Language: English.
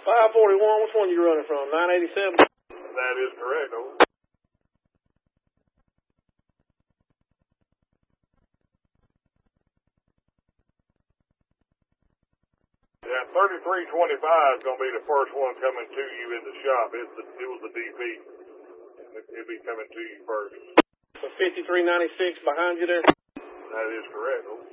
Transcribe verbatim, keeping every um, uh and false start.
five forty-one, which one you running from? nine eighty-seven? That is correct, over. Yeah, thirty-three twenty-five is going to be the first one coming to you in the shop. It's the, it was the D P. It, it'll be coming to you first. So fifty-three ninety-six behind you there? That is correct, over.